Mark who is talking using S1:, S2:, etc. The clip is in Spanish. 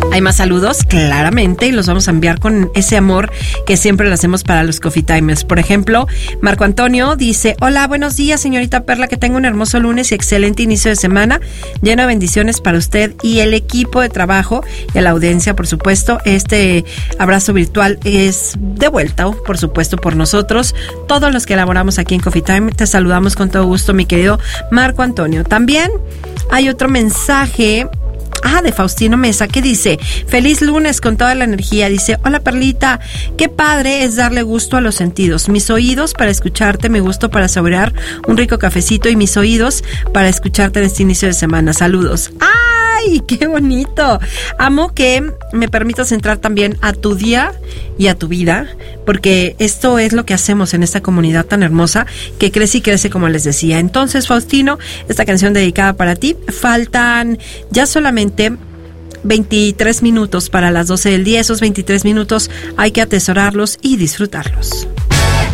S1: Hay más saludos, claramente, y los vamos a enviar con ese amor que siempre lo hacemos para los Coffee Timers. Por ejemplo, Marco Antonio dice: hola, buenos días, señorita Perla, que tenga un hermoso lunes y excelente inicio de semana, lleno de bendiciones para usted y el equipo de trabajo y a la audiencia, por supuesto. Este abrazo virtual es de vuelta, por supuesto, por nosotros, todos los que elaboramos aquí en Coffee Time. Te saludamos con todo gusto, mi querido Marco Antonio. También hay otro mensaje de Faustino Mesa, que dice: feliz lunes con toda la energía. Dice: hola Perlita, qué padre es darle gusto a los sentidos, mis oídos para escucharte, mi gusto para saborear un rico cafecito y mis oídos para escucharte en este inicio de semana. Saludos. ¡Ay, qué bonito! Amo que me permitas entrar también a tu día y a tu vida, porque esto es lo que hacemos en esta comunidad tan hermosa que crece y crece, como les decía. Entonces, Faustino, esta canción dedicada para ti. Faltan ya solamente 23 minutos para las 12 del día. Esos 23 minutos hay que atesorarlos y disfrutarlos.